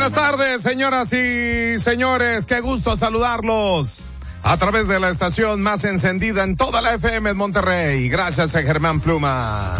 buenas tardes, señoras y señores. Qué gusto saludarlos a través de la estación más encendida en toda la FM en Monterrey. Gracias a Germán Pluma.